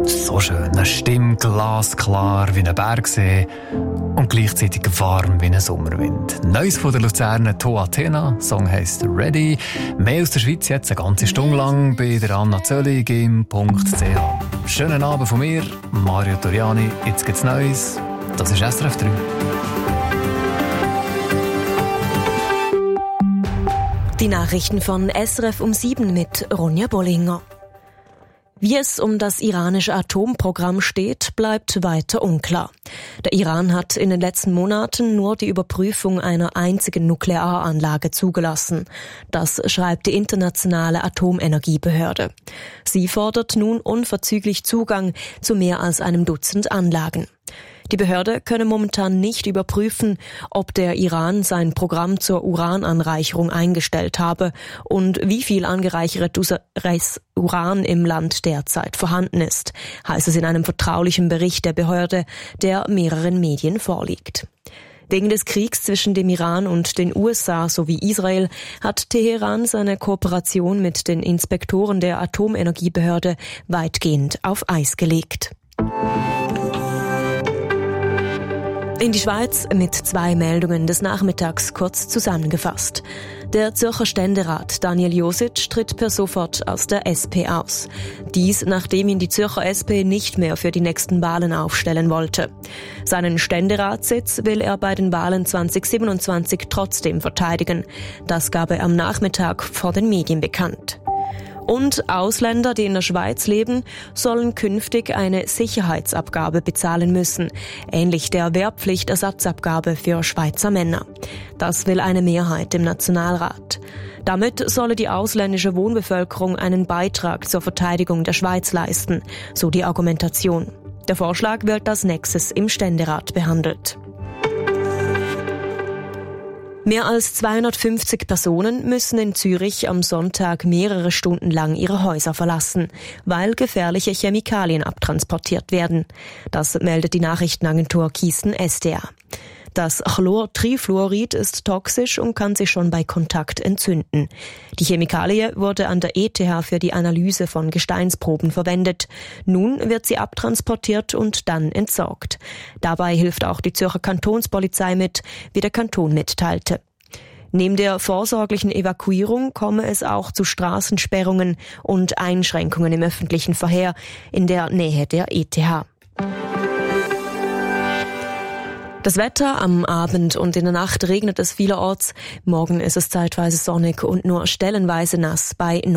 So schön, eine Stimme glasklar wie ein Bergsee und gleichzeitig warm wie ein Sommerwind. Neues von der Luzerner To Athena, der Song heisst Ready. Mehr aus der Schweiz jetzt eine ganze Stunde lang bei der Anna Zöllig im.ch. Schönen Abend von mir, Mario Toriani. Jetzt gibt's Neues. Das ist SRF 3. Die Nachrichten von SRF um 7 mit Ronja Bollinger. Wie es um das iranische Atomprogramm steht, bleibt weiter unklar. Der Iran hat in den letzten Monaten nur die Überprüfung einer einzigen Nuklearanlage zugelassen. Das schreibt die Internationale Atomenergiebehörde. Sie fordert nun unverzüglich Zugang zu mehr als einem Dutzend Anlagen. Die Behörde könne momentan nicht überprüfen, ob der Iran sein Programm zur Urananreicherung eingestellt habe und wie viel angereichertes Uran im Land derzeit vorhanden ist, heißt es in einem vertraulichen Bericht der Behörde, der mehreren Medien vorliegt. Wegen des Kriegs zwischen dem Iran und den USA sowie Israel hat Teheran seine Kooperation mit den Inspektoren der Atomenergiebehörde weitgehend auf Eis gelegt. In die Schweiz mit 2 Meldungen des Nachmittags kurz zusammengefasst. Der Zürcher Ständerat Daniel Josic tritt per sofort aus der SP aus. Dies, nachdem ihn die Zürcher SP nicht mehr für die nächsten Wahlen aufstellen wollte. Seinen Ständeratssitz will er bei den Wahlen 2027 trotzdem verteidigen. Das gab er am Nachmittag vor den Medien bekannt. Und Ausländer, die in der Schweiz leben, sollen künftig eine Sicherheitsabgabe bezahlen müssen, ähnlich der Wehrpflichtersatzabgabe für Schweizer Männer. Das will eine Mehrheit im Nationalrat. Damit solle die ausländische Wohnbevölkerung einen Beitrag zur Verteidigung der Schweiz leisten, so die Argumentation. Der Vorschlag wird als nächstes im Ständerat behandelt. Mehr als 250 Personen müssen in Zürich am Sonntag mehrere Stunden lang ihre Häuser verlassen, weil gefährliche Chemikalien abtransportiert werden. Das meldet die Nachrichtenagentur Keystone-SDA. Das Chlortrifluorid ist toxisch und kann sich schon bei Kontakt entzünden. Die Chemikalie wurde an der ETH für die Analyse von Gesteinsproben verwendet. Nun wird sie abtransportiert und dann entsorgt. Dabei hilft auch die Zürcher Kantonspolizei mit, wie der Kanton mitteilte. Neben der vorsorglichen Evakuierung komme es auch zu Straßensperrungen und Einschränkungen im öffentlichen Verkehr in der Nähe der ETH. Das Wetter: am Abend und in der Nacht regnet es vielerorts. Morgen ist es zeitweise sonnig und nur stellenweise nass bei